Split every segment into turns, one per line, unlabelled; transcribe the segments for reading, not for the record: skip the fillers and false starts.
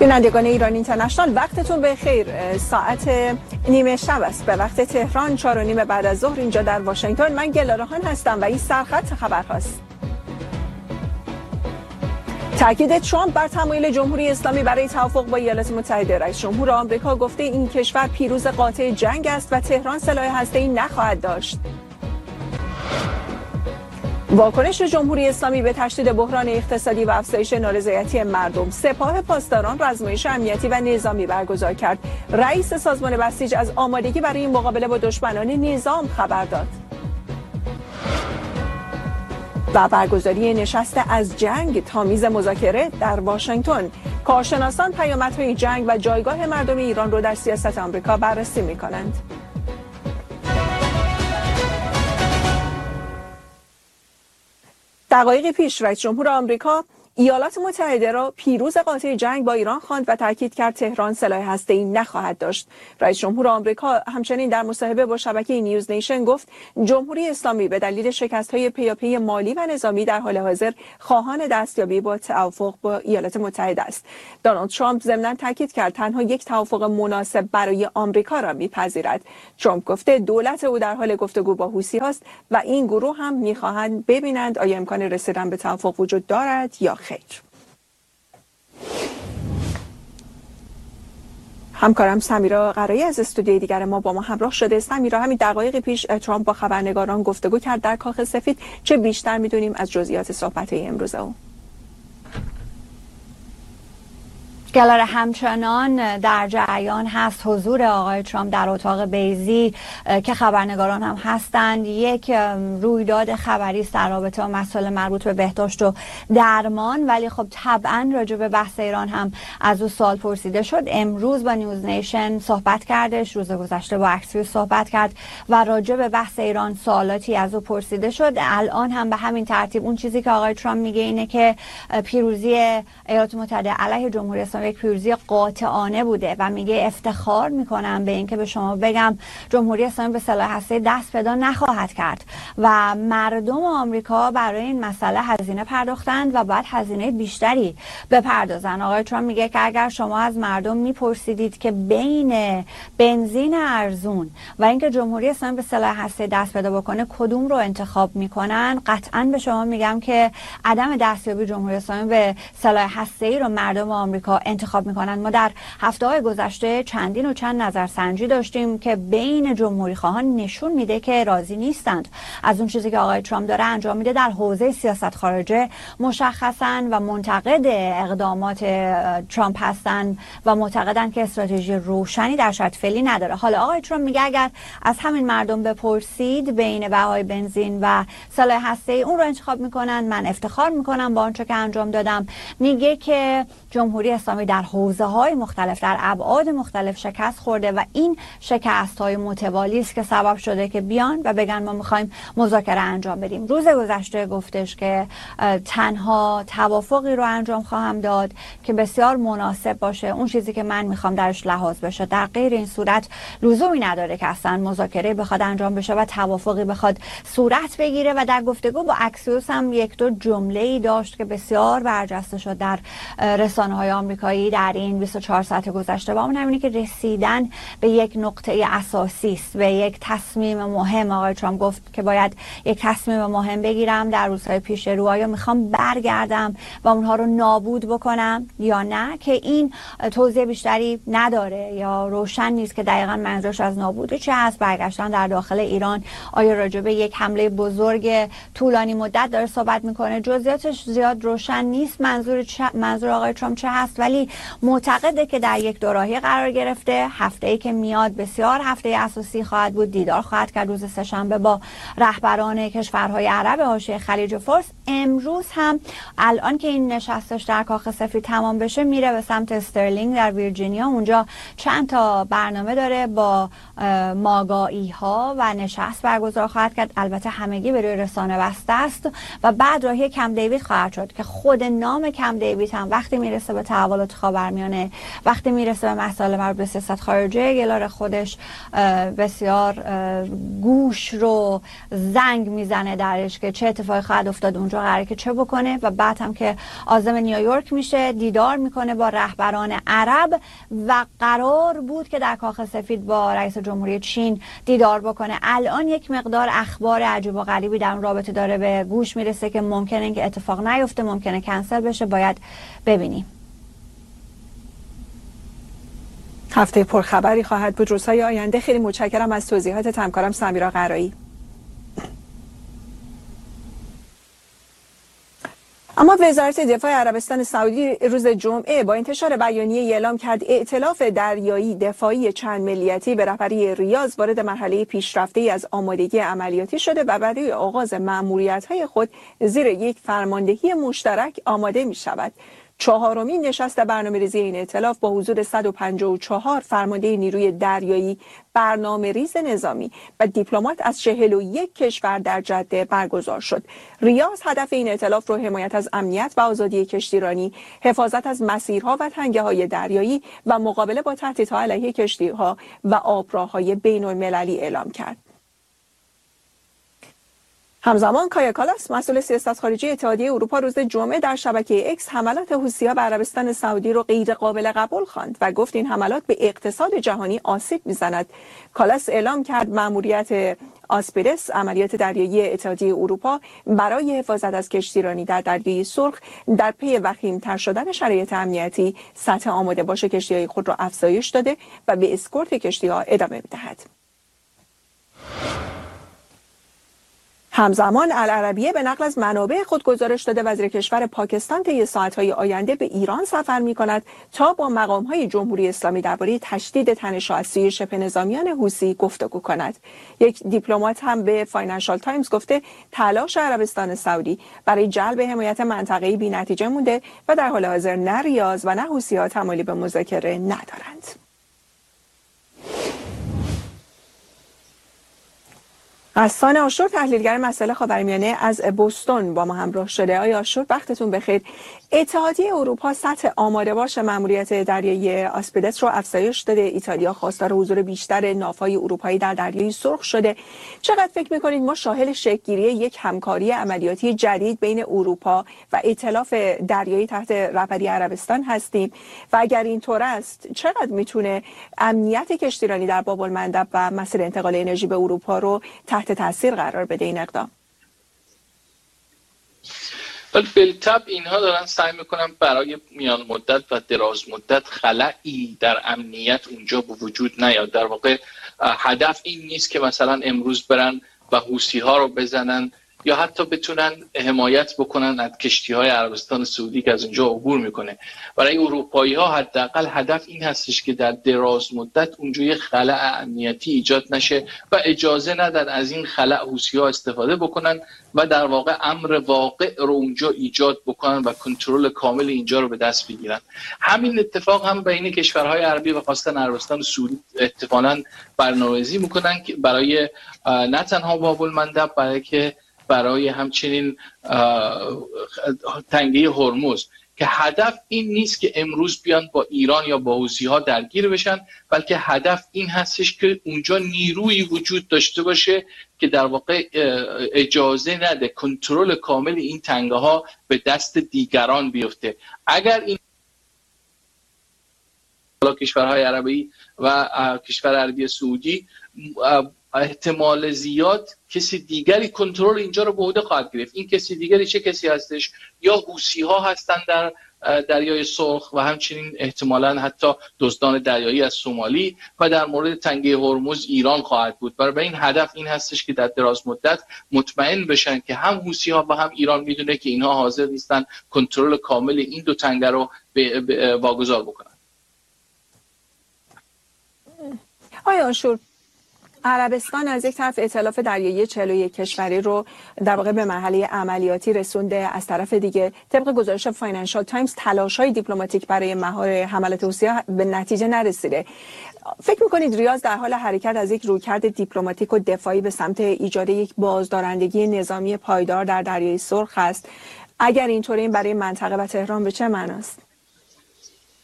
بینندگان ایران اینترنشنال وقتتون بخیر. ساعت نیمه شب است به وقت تهران، 4:30 بعد از ظهر اینجا در واشنگتن. من گلارهان هستم و این سرخط خبرهاست. تاکید ترامپ بر تمایل جمهوری اسلامی برای توافق با ایالات متحده. رئیس جمهور آمریکا گفته این کشور پیروز قاطع جنگ است و تهران سلاح هسته‌ای نخواهد داشت. واکنش جمهوری اسلامی به تشدید بحران اقتصادی و افزایش نارضایتی مردم. سپاه پاسداران آزمایش امنیتی و نظامی برگزار کرد. رئیس سازمان بسیج از آمادگی برای مقابله با دشمنان نظام خبر داد. و برگزاری نشست از جنگ تا میز مذاکره در واشنگتن. کارشناسان پیامدهای جنگ و جایگاه مردم ایران را در سیاست آمریکا بررسی می‌کنند. دقایقی پیش رئیس جمهور آمریکا ایالات متحده را پیروز قاطع جنگ با ایران خواند و تاکید کرد تهران سلاح هسته‌ای نخواهد داشت. رئیس جمهور آمریکا همچنین در مصاحبه با شبکه نیوز نیشن گفت جمهوری اسلامی به دلیل شکست‌های پیاپی مالی و نظامی در حال حاضر خواهان دستیابی با توافق با ایالات متحده است. دونالد ترامپ ضمناً تاکید کرد تنها یک توافق مناسب برای آمریکا را می‌پذیرد. ترامپ گفته دولت او در حال گفتگو با حوثی‌هاست و این گروه هم می‌خواهند ببینند آیا امکان رسیدن به توافق وجود دارد یا خیر. همکارم سمیرا قرایی از استودیوی دیگر ما با ما همراه شده. سمیرا، همین دقایق پیش ترامپ با خبرنگاران گفتگو کرد در کاخ سفید. چه بیشتر میدونیم از جزئیات صحبت امروز او؟
گلار همچنان در جریان هست حضور آقای ترامپ در اتاق بیضی که خبرنگاران هم هستند. یک رویداد خبری است در رابطه با مسائل مربوط به بهداشت و درمان، ولی خب طبعا راجع به بحث ایران هم از او سوال پرسیده شد. امروز با نیوز نیشن صحبت کردش، روز گذشته با اکسیوس صحبت کرد و راجع به بحث ایران سوالاتی از او پرسیده شد. الان هم به همین ترتیب اون چیزی که آقای ترامپ میگه اینه که پیروزی ایالات متحده علیه جمهوری اسلامی یک پیروزی قاطعانه بوده و میگه افتخار میکنم به اینکه به شما بگم جمهوری اسلامی به سلاح هسته‌ای دست پیدا نخواهد کرد و مردم آمریکا برای این مسئله هزینه پرداختند و باید هزینه بیشتری بپردازن. آقای ترامپ میگه که اگر شما از مردم میپرسیدید که بین بنزین ارزون و اینکه جمهوری اسلامی به سلاح هسته‌ای دست پیدا بکنه کدوم رو انتخاب میکنن، قطعا به شما میگم که عدم دستیابی جمهوری اسلامی به سلاح هسته‌ای رو مردم آمریکا انتخاب میکنن. ما در هفته‌های گذشته چندین و چند نظرسنجی داشتیم که بین جمهوری خواهان نشون میده که راضی نیستند از اون چیزی که آقای ترامپ داره انجام میده در حوزه سیاست خارجه مشخصا و منتقد اقدامات ترامپ هستن و معتقدن که استراتژی روشنی در شرط فعلی نداره. حالا آقای ترامپ میگه اگر از همین مردم بپرسید بین بهای بنزین و سلاح هسته‌ای اون رو انتخاب میکنن، من افتخار میکنم با آنچه که انجام دادم. میگه که جمهوری اسلامی در حوزه‌های مختلف در ابعاد مختلف شکست خورده و این شکست‌های متوالی است که سبب شده که بیان و بگن ما می‌خوایم مذاکره انجام بدیم. روز گذشته گفتش که تنها توافقی رو انجام خواهم داد که بسیار مناسب باشه، اون چیزی که من می‌خوام درش لحاظ بشه. در غیر این صورت لزومی نداره که اصلا مذاکره بخواد انجام بشه و توافقی بخواد صورت بگیره. و در گفتگو با اکسیوس هم یک دو جمله‌ای داشت که بسیار برجسته شد در رسانه‌های آمریکایی در این 24 ساعت گذشته، با اون همینه که رسیدن به یک نقطه اساسی است، به یک تصمیم مهم. آقای ترامپ گفت که باید یک تصمیم مهم بگیرم در روزهای پیش رو، آیا میخوام برگردم و اونها رو نابود بکنم یا نه، که این توضیح بیشتری نداره یا روشن نیست که دقیقاً منظورش از نابود چه هست. برگشتن در داخل ایران، آیا راجع به یک حمله بزرگ طولانی مدت داره صحبت میکنه، جزئیاتش زیاد روشن نیست منظور آقای ترامپ چه هست، ولی معتقده که در یک دوراهی قرار گرفته. هفته‌ای که میاد بسیار هفته اساسی خواهد بود، دیدار خواهد کرد روز سه‌شنبه با رهبران کشورهای عرب حاشیه خلیج فارس. امروز هم الان که این نشستش در کاخ سفید تمام بشه میره به سمت استرلینگ در ویرجینیا. اونجا چند تا برنامه داره، با ماگایی ها و نشست برگزار خواهد کرد. البته همگی به روی رسانه بسته است و بعد راهی کمپ دیوید خواهد شد که خود نام کمپ دیوید هم وقتی میرسه به تحول روابط خاورمیانه. وقتی میرسه به مسائل مربوط به سیاست خارجه، گلار خودش بسیار گوش رو زنگ میزنه درش که چه اتفاقی خواهد افتاد اونجا، قراره که چه بکنه. و بعد هم که عازم نیویورک میشه، دیدار میکنه با رهبران عرب و قرار بود که در کاخ سفید با رئیس جمهوری چین دیدار بکنه. الان یک مقدار اخبار عجیب و غریبی در اون رابطه داره به گوش میرسه که ممکنه اینکه اتفاق نیفته، ممکنه کنسل بشه. باید ببینیم.
هفته پرخبری خواهد بود روزهای آینده. خیلی متشکرم از توضیحات همکارم سمیرا قرایی. اما وزارت دفاع عربستان سعودی روز جمعه با انتشار بیانیه اعلام کرد ائتلاف دریایی دفاعی چند ملیتی به رهبری ریاض وارد مرحله پیشرفته‌ای از آمادگی عملیاتی شده و برای آغاز مأموریت‌های خود زیر یک فرماندهی مشترک آماده می‌شود. چهارمین نشست برنامه‌ریزی این ائتلاف با حضور 154 فرمانده نیروی دریایی، برنامه‌ریز نظامی و دیپلمات از 41 کشور در جده برگزار شد. ریاض هدف این ائتلاف رو حمایت از امنیت و آزادی کشتیرانی، حفاظت از مسیرها و تنگه‌های دریایی و مقابله با تهدیدها علیه کشتی‌ها و آبراه‌های بین‌المللی اعلام کرد. همزمان کایا کالاس مسئول سیاست خارجی اتحادیه اروپا روز جمعه در شبکه اکس حملات حوثی‌ها به عربستان سعودی را غیر قابل قبول خواند و گفت این حملات به اقتصاد جهانی آسیب می‌زند. کالاس اعلام کرد مأموریت آسپیرس، عملیات دریایی اتحادیه اروپا برای حفاظت از کشتیرانی در دریای سرخ، در پی وخیم‌تر شدن شرایط امنیتی سطح آماده باش کشتی‌های خود را افزایش داده و به اسکورت کشتی‌ها ادامه می‌دهد. همزمان العربیه به نقل از منابع خود گزارش داده وزیر کشور پاکستان طی ساعت‌های آینده به ایران سفر می‌کند تا با مقام‌های جمهوری اسلامی درباره تشدید تنش‌ها از سوی شبه نظامیان حوثی گفتگو کند. یک دیپلمات هم به فاینانشال تایمز گفته تلاش عربستان سعودی برای جلب حمایت منطقه‌ای بی‌نتیجه مونده و در حال حاضر نه ریاض و نه حوثی‌ها تمایلی به مذاکره ندارند. غسان آشور تحلیلگر مسائل خاورمیانه از بوستون با ما همراه شده. آقای آشور وقتتون بخیر. اتحادیه اروپا سطح آماده باش مأموریت دریایی آسپیدس رو افزایش داده. ایتالیا خواستار حضور بیشتر ناوهای اروپایی در دریای سرخ شده. چقدر فکر می‌کنید ما شاهد شکل‌گیری یک همکاری عملیاتی جدید بین اروپا و ائتلاف دریایی تحت رهبری عربستان هستیم؟ و اگر اینطور است چقدر میتونه امنیت کشتیرانی در باب‌المندب و مسیر انتقال انرژی به اروپا رو تحت تاثیر قرار بده این اقدام؟
بالطبع اینها دارن سعی میکنن برای میان مدت و دراز مدت خلایی در امنیت اونجا به وجود نیاد. در واقع هدف این نیست که مثلا امروز برن و حوثی‌ها رو بزنن یا حتی بتونن حمایت بکنن از کشتی‌های عربستان سعودی که از اونجا عبور میکنه. برای اروپایی‌ها حداقل هدف این هستش که در دراز مدت اونجا یه خلأ امنیتی ایجاد نشه و اجازه ندن از این خلأ حوثی‌ها استفاده بکنن و در واقع امر واقع رو اونجا ایجاد بکنن و کنترل کامل اینجا رو به دست بگیرن. همین اتفاق هم بین کشورهای عربی و خاصه عربستان سعودی احتمالاً برنامه‌ریزی میکنن که برای نه تنها باب‌المندب برای همچنین تنگه هرمز، که هدف این نیست که امروز بیان با ایران یا با حوثی‌ها درگیر بشن، بلکه هدف این هستش که اونجا نیروی وجود داشته باشه که در واقع اجازه نده کنترل کامل این تنگه ها به دست دیگران بیفته. اگر این کشورهای عربی و کشور عربی سعودی احتمال زیاد کسی دیگری کنترل اینجا رو به عهده خواهد گرفت. این کسی دیگری چه کسی هستش؟ یا حوثی‌ها هستند در دریای سرخ و همچنین احتمالاً حتی دزدان دریایی از سومالی و در مورد تنگه هرمز ایران خواهد بود. برای این هدف این هستش که در دراز مدت مطمئن بشن که هم حوثی‌ها و هم ایران میدونه که اینها حاضر نیستن کنترل کامل این دو تنگه رو واگذار بکنن.
آیا آشور عربستان از یک طرف ائتلاف دریایی 41 کشوری رو در واقع به مرحله عملیاتی رسونده، از طرف دیگه طبق گزارش فاینانشال تایمز تلاش‌های دیپلماتیک برای مهار حملات حوثی‌ها به نتیجه نرسیده. فکر می‌کنید ریاض در حال حرکت از یک رویکرد دیپلماتیک و دفاعی به سمت ایجاد یک بازدارندگی نظامی پایدار در دریای سرخ است؟ اگر اینطوری این برای منطقه و تهران به چه معناست؟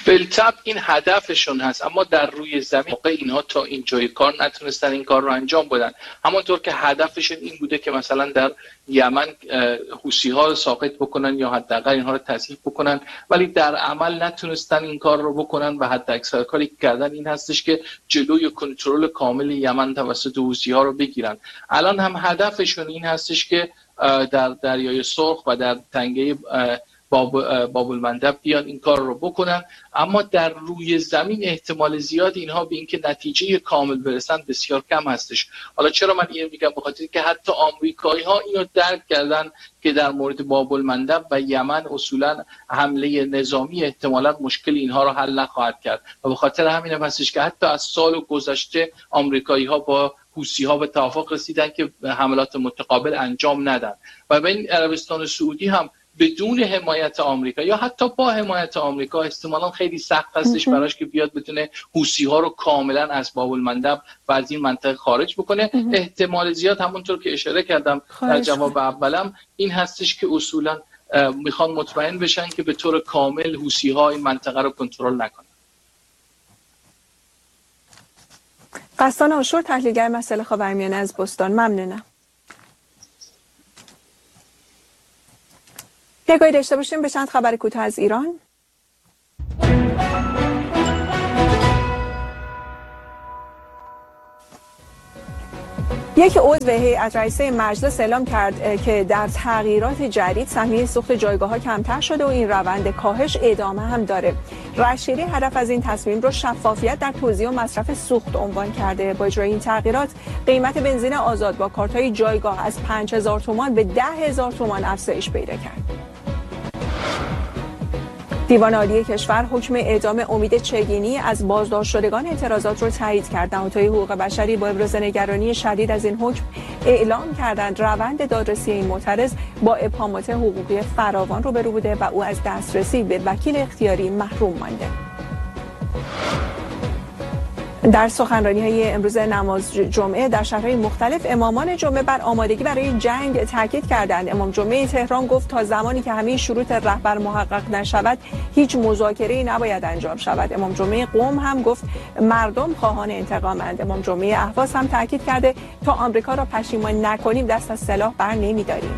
بالطبع این هدفشون هست، اما در روی زمین واقع اینها تا اینجای کار نتونستن این کار رو انجام بدن. همونطور که هدفشون این بوده که مثلا در یمن حوثی‌ها رو ساقط بکنن یا حداقل اینها رو تضعیف بکنن، ولی در عمل نتونستن این کار رو بکنن و حداکثر کاری که کردن این هستش که جلوی کنترل کامل یمن توسط حوثی‌ها رو بگیرن. الان هم هدفشون این هستش که در دریای سرخ و در تنگه باب المندب بیان این کار رو بکنن، اما در روی زمین احتمال زیاد اینها به اینکه نتیجه کامل برسن بسیار کم هستش. حالا چرا من اینو میگم؟ بخاطر که حتی آمریکایی‌ها اینو درک کردن که در مورد باب المندب و یمن اصولا حمله نظامی احتمالاً مشکل اینها رو حل نخواهد کرد و به خاطر همین هم هستش که حتی از سال گذشته آمریکایی‌ها با حوثی‌ها به توافق رسیدن که حملات متقابل انجام ندن و به این عربستان سعودی هم بدون حمایت آمریکا یا حتی با حمایت آمریکا احتمالاً خیلی سخت هستش براش که بیاد بتونه حوثی‌ها رو کاملا از باب المندب و از این منطقه خارج بکنه. احتمال زیاد همونطور که اشاره کردم در جواب اولم این هستش که اصولاً میخوان مطمئن بشن که به طور کامل حوثی‌ها این منطقه رو کنترل نکنن.
قسطان آشور، تحلیلگر مسائل خاورمیانه از بوستون، ممنونم. نگاهی داشته باشیم به چند خبر کوتاه از ایران. یک عضو هیئت رئیسه مجلس اعلام کرد که در تغییرات جدید سهمیه سوخت جایگاه‌ها کمتر شده و این روند کاهش ادامه هم داره. رشیدی هدف از این تصمیم رو شفافیت در توزیع و مصرف سوخت عنوان کرده. با اجرای این تغییرات قیمت بنزین آزاد با کارت‌های جایگاه از 5000 تومان به 10000 تومان افزایش پیدا کرد. دیوان عالی کشور حکم اعدام امید چگینی از بازداشت شدگان اعتراضات را تایید کرد. نهادهای حقوق بشری با ابراز نگرانی شدید از این حکم اعلام کردند روند دادرسی این معترض با ابهامات حقوقی فراوان روبرو بوده و او از دسترسی به وکیل اختیاری محروم مانده. در سخنرانی‌های امروز نماز جمعه در شهرهای مختلف امامان جمعه بر آمادگی برای جنگ تاکید کردند. امام جمعه تهران گفت تا زمانی که همه شروط رهبر محقق نشود هیچ مذاکره‌ای نباید انجام شود. امام جمعه قم هم گفت مردم خواهان انتقامند. امام جمعه اهواز هم تاکید کرده تا آمریکا را پشیمان نکنیم دست از سلاح بر نمی‌داریم.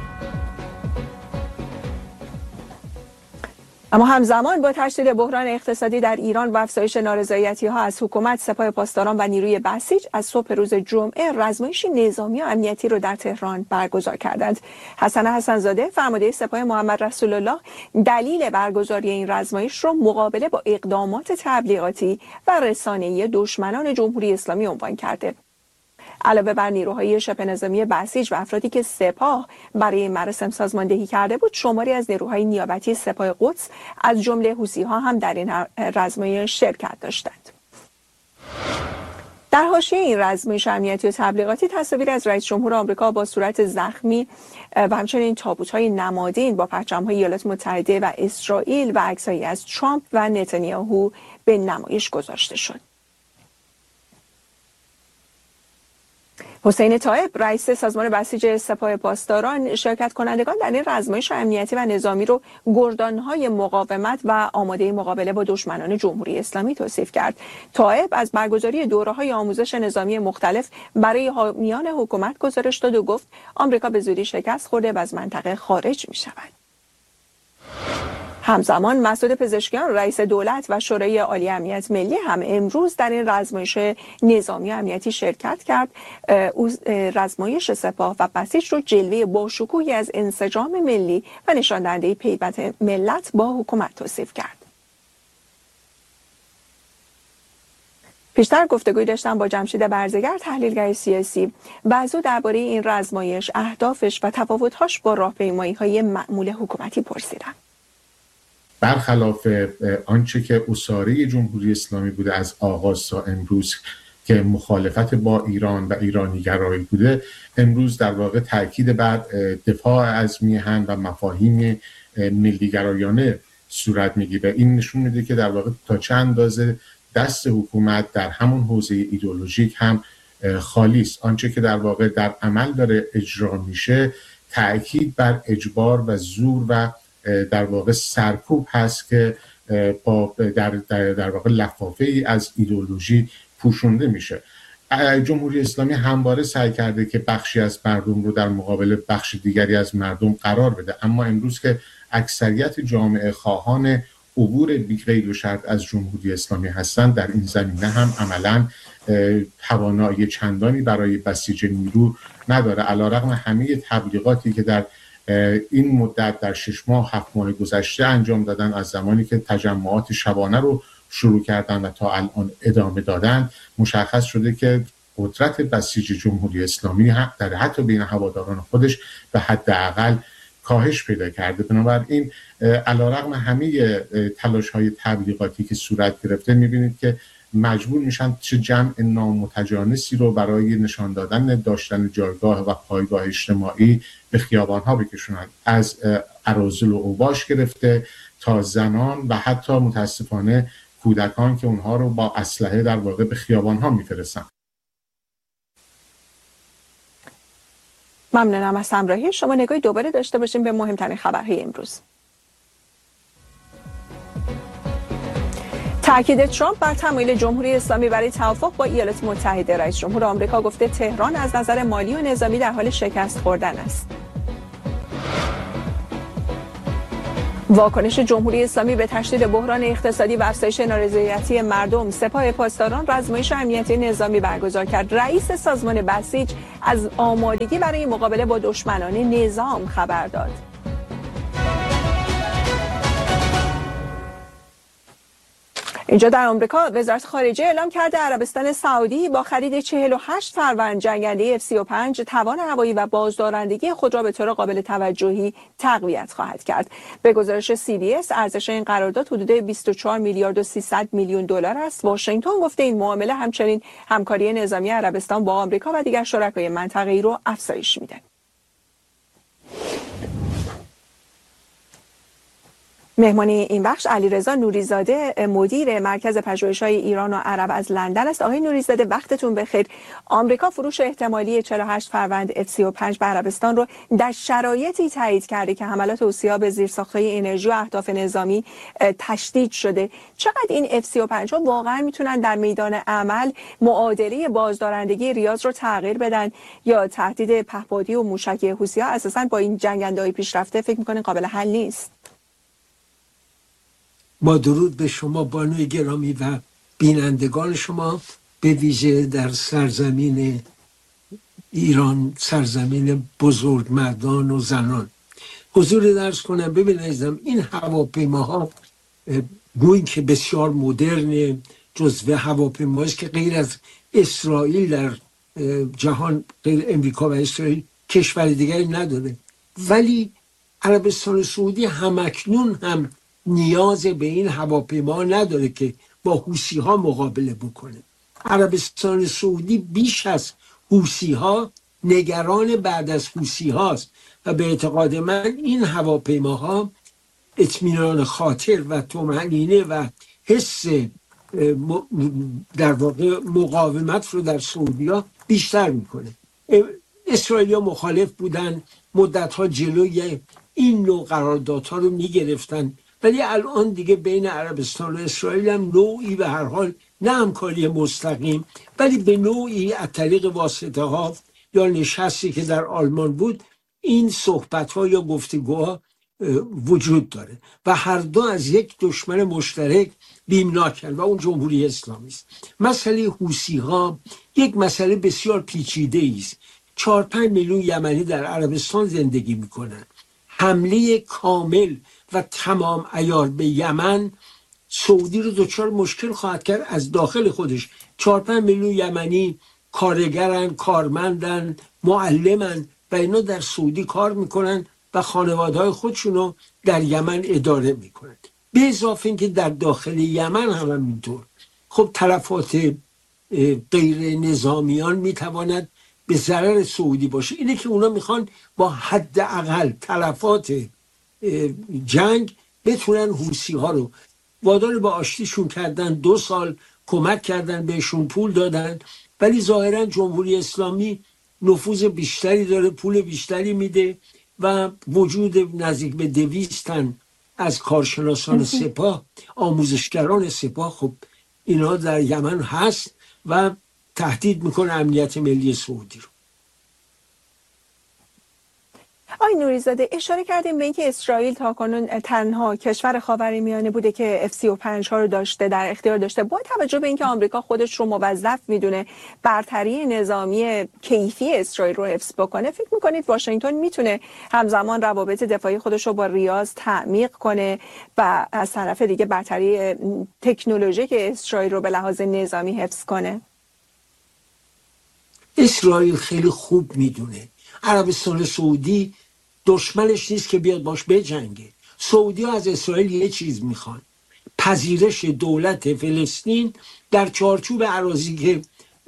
اما همزمان با تشدید بحران اقتصادی در ایران و افزایش نارضایتی‌ها از حکومت، سپاه پاسداران و نیروی بسیج از صبح روز جمعه رزمایشی نظامی و امنیتی را در تهران برگزار کردند. حسن حسن‌زاده فرمانده سپاه محمد رسول الله دلیل برگزاری این رزمایش را مقابله با اقدامات تبلیغاتی و رسانه‌ای دشمنان جمهوری اسلامی عنوان کرده. علاوه بر نیروهای شبه نظامی بسیج و افرادی که سپاه برای مراسم سازماندهی کرده بود، شماری از نیروهای نیابتی سپاه قدس از جمله حوثی‌ها هم در این رزمایش شرکت داشتند. در حاشیه این رزمایش امنیتی و تبلیغاتی تصاویری از رئیس جمهور آمریکا با صورت زخمی و همچنین تابوت‌های نمادین با پرچم‌های ایالات متحده و اسرائیل و عکس‌هایی از ترامپ و نتانیاهو به نمایش گذاشته شد. حسین طایب رئیس سازمان بسیج سپاه پاسداران شرکت کنندگان در این رزمایش امنیتی و نظامی رو گردانهای مقاومت و آماده مقابله با دشمنان جمهوری اسلامی توصیف کرد. طایب از برگزاری دوره‌های آموزش نظامی مختلف برای حامیان حکومت گزارش داد و گفت آمریکا به زودی شکست خورده و از منطقه خارج می‌شود. همزمان مسعود پزشکیان رئیس دولت و شورای عالی امنیت ملی هم امروز در این رزمایش نظامی و امنیتی شرکت کرد. او رزمایش سپاه و بسیج رو جلوه باشکوهی از انسجام ملی و نشان دهنده پیوند ملت با حکومت توصیف کرد. پیشتر گفتگوی داشتم با جمشید برزگر تحلیلگر سیاسی و از او درباره این رزمایش، اهدافش و تفاوت‌هاش با راهپیمایی‌های معمول حکومتی پرسیدم.
برخلاف آنچه که اساره جمهوری اسلامی بوده از آغاز تا امروز که مخالفت با ایران و ایرانی‌گرایی بوده، امروز در واقع تاکید بر دفاع از میهن و مفاهیم ملی‌گرایانه صورت میگیره. این نشون میده که در واقع تا چه اندازه دست حکومت در همون حوزه ایدئولوژیک هم خالی است. آنچه که در واقع در عمل داره اجرا میشه تاکید بر اجبار و زور و در واقع سرکوب هست که با در واقع لفافه ای از ایدئولوژی پوشونده میشه. جمهوری اسلامی همواره سعی کرده که بخشی از مردم رو در مقابل بخش دیگری از مردم قرار بده، اما امروز که اکثریت جامعه خواهان عبور بی قید و شرط از جمهوری اسلامی هستند، در این زمینه هم عملاً توانایی چندانی برای بسیج نیرو نداره، علیرغم همه تبلیغاتی که در این مدت در 6 ماه 7 ماه گذشته انجام دادن، از زمانی که تجمعات شبانه رو شروع کردن و تا الان ادامه دادن، مشخص شده که قدرت بسیج جمهوری اسلامی در حتی بین هواداران خودش به حداقل کاهش پیدا کرده. بنابراین علیرغم همه تلاش‌های تبلیغاتی که صورت گرفته، می‌بینید که مجبور میشن چه جمع نامتجانسی رو برای نشان دادن داشتن جایگاه و پایگاه اجتماعی به خیابان‌ها بکشونن، از اراذل و اوباش گرفته تا زنان و حتی متاسفانه کودکان که اونها رو با اسلحه در واقع به خیابان‌ها میفرستن.
ممنونم از همراهی شما. نگاهی دوباره داشته باشیم به مهمترین خبرهای امروز. تاکید ترامپ بر تمایل جمهوری اسلامی برای توافق با ایالات متحده. رئیس جمهور آمریکا گفته تهران از نظر مالی و نظامی در حال شکست خوردن است. واکنش جمهوری اسلامی به تشدید بحران اقتصادی و افزایش نارضایتی مردم. سپاه پاسداران آزمایش امنیتی نظامی برگزار کرد. رئیس سازمان بسیج از آمادگی برای مقابله با دشمنان نظام خبر داد. اینجا در آمریکا وزارت خارجه اعلام کرده عربستان سعودی با خرید 48 فروند جنگنده F-35 توان هوایی و بازدارندگی خود را به طور قابل توجهی تقویت خواهد کرد. به گزارش CBS ارزش این قرارداد حدود 24 میلیارد و 300 میلیون دلار است. واشنگتن گفته این معامله همچنین همکاری نظامی عربستان با آمریکا و دیگر شرکای منطقه‌ای رو افزایش میده. مهمانی این بخش علیرضا نوریزاده مدیر مرکز پژوهش‌های ایران و عرب از لندن است. آقای نوریزاده وقتتون بخیر. آمریکا فروش احتمالی 48 فروند F-35 به عربستان رو در شرایطی تایید کرده که حملات حوثی‌ها به زیرساخت‌های انرژی و اهداف نظامی تشدید شده. چقدر این F-35 ها واقعا میتونن در میدان عمل معادله بازدارندگی ریاض رو تغییر بدن یا تهدید پهپادی و موشکی حوثی‌ها اساساً با این جنگنده‌های پیشرفته فکر می‌کنین قابل حل نیست؟
با درود به شما بانوی گرامی و بینندگان شما، به ویژه در سرزمین ایران، سرزمین بزرگمردان و زنان. حضور درس کنم. ببینیدم این هواپیماها گویی که بسیار مدرن، جزو هواپیماست که غیر از اسرائیل در جهان، غیر امریکا و اسرائیل کشور دیگری نداره، ولی عربستان سعودی همکنون هم نیاز به این هواپیما نداره که با حوثی‌ها مقابله بکنه. عربستان سعودی بیش از حوثی‌ها نگران بعد از حوثی‌هاست و به اعتقاد من این هواپیماها اطمینان خاطر و طمأنینه و حس در واقع مقاومت رو در سعودی‌ها بیشتر میکنه. اسرائیلی‌ها مخالف بودن، مدت‌ها جلوی این نوع قراردادها رو میگرفتن، ولی الان دیگه بین عربستان و اسرائیل هم نوعی به هر حال نه همکاری مستقیم ولی به نوعی از طریق واسطه ها یا نشستی که در آلمان بود این صحبت ها یا گفتگوها وجود داره و هر دو از یک دشمن مشترک بیمناکن و اون جمهوری اسلامی است. مسئله حوثی ها یک مسئله بسیار پیچیده است. 4-5 میلیون یمنی در عربستان زندگی میکنن. حمله کامل و تمام عیار به یمن سعودی رو دچار مشکل خواهد کرد از داخل خودش. 4-5 میلیون یمنی کارگرن، کارمندن، معلمن و اینا در سعودی کار میکنن و خانواده‌های خودشونو در یمن اداره میکنن. به اضافه اینکه در داخل یمن هم اینطور. خب تلفات غیر نظامیان میتواند به ضرر سعودی باشه. اینه که اونا میخوان با حداقل تلفات جنگ بتونن حوثی ها رو وادار به آشتیشون کردن. 2 سال کمک کردن، بهشون پول دادن، ولی ظاهرا جمهوری اسلامی نفوذ بیشتری داره، پول بیشتری میده و وجود نزدیک به 200 تن از کارشناسان سپاه، آموزشگران سپاه، خب اینا در یمن هست و تهدید میکنه امنیت ملی سعودی رو.
آقای نوری‌زاده، اشاره کردیم به اینکه اسرائیل تاکنون تنها کشور خاورمیانه بوده که F-35 ها رو داشته، در اختیار داشته. با توجه به اینکه آمریکا خودش رو موظف میدونه برتری نظامی کیفی اسرائیل رو حفظ بکنه، فکر میکنید واشنگتن میتونه همزمان روابط دفاعی خودش رو با ریاض تعمیق کنه و از طرف دیگه برتری تکنولوژیک اسرائیل رو به لحاظ نظامی حفظ کنه؟
اسرائیل خیلی خوب میدونه عربستان سعودی دشمنش نیست که بیاد باش بجنگه. سعودی ها از اسرائیل یه چیز میخوان: پذیرش دولت فلسطین در چارچوب اراضی که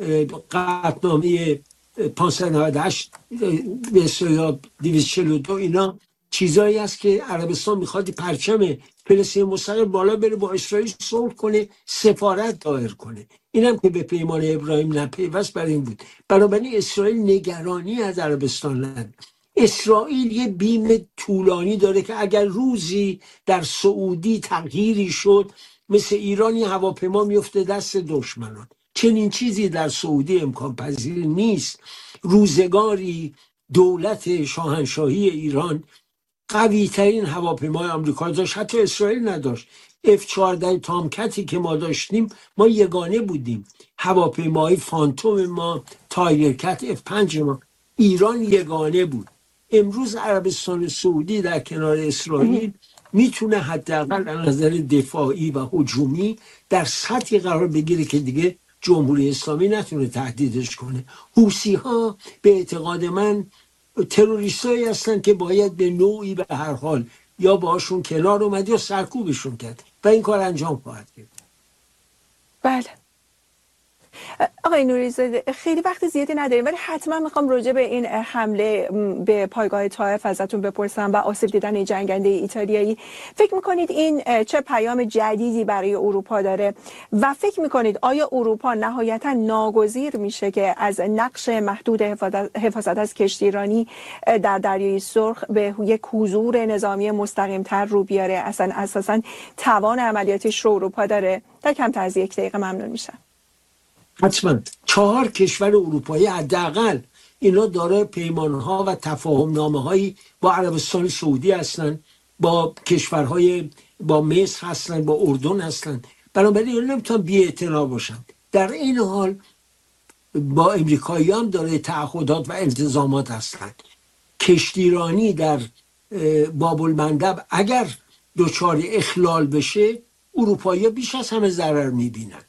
قطعنامه 598 به اصطلاح 242 اینا چیزایی است که عربستان میخواد پرچم فلسطین مستقل بالا بره، با اسرائیل صلح کنه، سفارت دایر کنه. اینم که به پیمان ابراهیم نپیوست بر این بود. بنابراین اسرائیل نگرانی از عربستان نداره. اسرائیل یه بیم طولانی داره که اگر روزی در سعودی تغییری شد، مثل ایرانی هواپیما میفته دست دشمنان. چنین چیزی در سعودی امکان پذیر نیست. روزگاری دولت شاهنشاهی ایران قوی ترین هواپیمای آمریکا داشت، حتی اسرائیل نداشت. F-14 تامکتی که ما داشتیم، ما یگانه بودیم. هواپیمای فانتوم ما، تایگرکت F-5 ما، ایران یگانه بود. امروز عربستان سعودی در کنار اسرائیل میتونه حداقل از نظر دفاعی و هجومی در سطحی قرار بگیره که دیگه جمهوری اسلامی نتونه تهدیدش کنه. حوثی ها به اعتقاد من تروریستایی هستن که باید به نوعی به هر حال یا باشون کنار اومد یا سرکوبشون کرد و این کار انجام خواهد کرد.
بله آقای نوری‌زاده، خیلی وقت زیادی نداریم ولی حتما میخوام راجع به این حمله به پایگاه طائف ازتون بپرسم و آسیب دیدن این جنگنده ایتالیایی. فکر میکنید این چه پیام جدیدی برای اروپا داره و فکر میکنید آیا اروپا نهایتا ناگزیر میشه که از نقش محدود حفاظت از کشتیرانی در دریای سرخ به یک حضور نظامی مستقیم‌تر رو بیاره؟ اصلا اساسا توان عملیاتیش رو اروپا داره؟ در کمتر از 1 دقیقه ممنون میشم.
حتما 4 کشور اروپایی حداقل اینا داره پیمانها و تفاهمنامه‌هایی با عربستان سعودی هستن، با کشورهای با مصر هستن، با اردن هستن. بنابراین اینا نمیتونن بی‌اعتنا باشن. در این حال با امریکایی هم داره تعهدات و التزامات هستن. کشتیرانی در باب المندب اگر دچار اخلال بشه، اروپایی بیش از همه ضرر میبینن.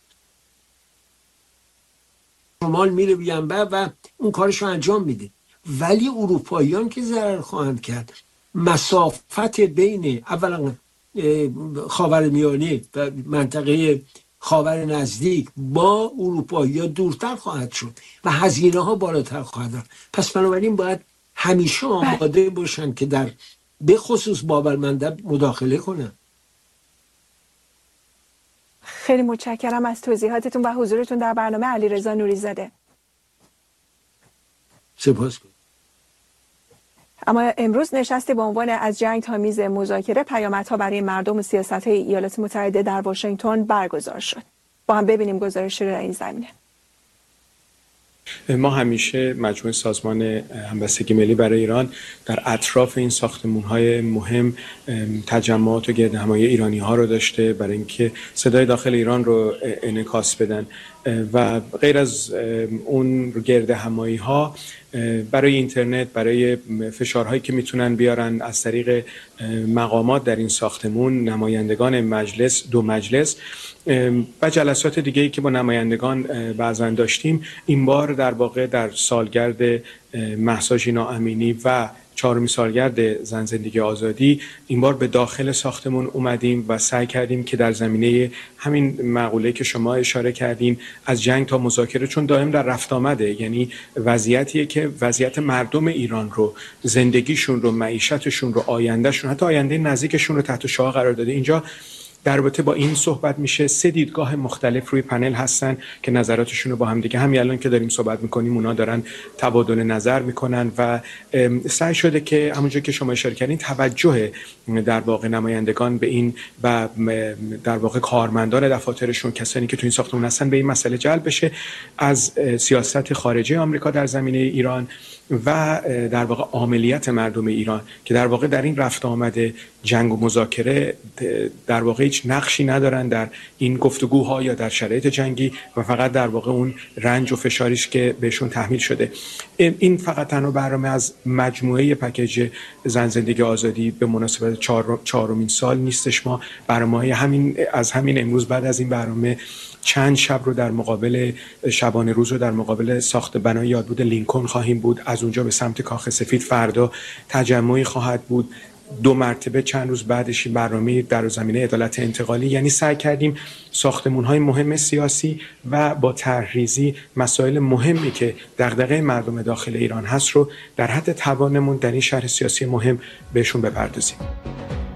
شمال میره بیانبر و اون کارشو انجام میده، ولی اروپاییان که ضرر خواهند کرد. مسافت بین اولا خاورمیانه و منطقه خاور نزدیک با اروپایی‌ها دورتر خواهد شد و هزینه ها بالاتر خواهد رفت. پس بنابراین باید همیشه آماده باشن که در به خصوص باب المندب مداخله کنن.
خیلی متشکرم از توضیحاتتون و حضورتون در برنامه. علیرضا نوری‌زاده.
سپاس.
اما امروز نشستی به عنوان از جنگ تا میز مذاکره پیامدها برای مردم و سیاست‌های ایالات متحده در واشنگتن برگزار شد. با هم ببینیم گزارشی رو در این زمینه.
ما همیشه مجموعه سازمان همبستگی ملی برای ایران در اطراف این ساختمان‌های مهم تجمعات و گردهمایی ایرانی‌ها رو داشته برای اینکه صدای داخل ایران رو انعکاس بدن و غیر از اون گردهمایی‌ها برای اینترنت، برای فشارهایی که میتونن بیارن از طریق مقامات در این ساختمون، نمایندگان مجلس، 2 مجلس و جلسات دیگه‌ای که با نمایندگان بعضا داشتیم، این بار در واقع در سالگرد مهسا ژینا امینی و 4مین سالگرد زن زندگی آزادی این بار به داخل ساختمون اومدیم و سعی کردیم که در زمینه همین مقوله که شما اشاره کردین از جنگ تا مذاکره، چون دائم در رفت آمده، یعنی وضعیتیه که وضعیت مردم ایران رو، زندگیشون رو، معیشتشون رو، آیندهشون، حتی آینده نزدیکشون رو تحت شعاع قرار داده. اینجا در رابطه با این صحبت میشه. 3 دیدگاه مختلف روی پنل هستن که نظراتشون رو با هم دیگه همین الان که داریم صحبت میکنیم اونا دارن تبادل نظر میکنن و سعی شده که همونجور که شما اشاره کردین توجه در واقع نمایندگان به این و در واقع کارمندان دفاترشون، کسانی که تو این ساختمان هستن، به این مسئله جلب بشه از سیاست خارجه آمریکا در زمینه ایران و در واقع عاملیت مردم ایران که در واقع در این رفت آمده جنگ و مذاکره در واقع هیچ نقشی ندارن در این گفتگوها یا در شرایط جنگی و فقط در واقع اون رنج و فشاریش که بهشون تحمیل شده. این فقط تنها برنامه از مجموعه پکیج زن زندگی آزادی به مناسبت 4مین سال نیستش. ما برنامه از همین امروز بعد از این برنامه چند شب رو در مقابل شبانه روز رو در مقابل ساخت بنای یادبود لینکن خواهیم بود. از اونجا به سمت کاخ سفید فردا تجمعی خواهد بود. 2 مرتبه چند روز بعدش این برنامه در زمینه عدالت انتقالی. یعنی سعی کردیم ساختمان‌های مهم سیاسی و با طرح‌ریزی مسائل مهمی که دغدغه مردم داخل ایران هست رو در حد توانمون در این شهر سیاسی مهم بهشون بپردازیم.